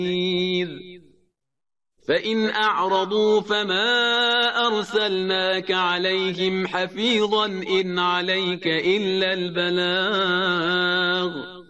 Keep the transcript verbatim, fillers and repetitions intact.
نكير فإن أعرضوا فما أرسلناك عليهم حفيظا إن عليك إلا البلاغ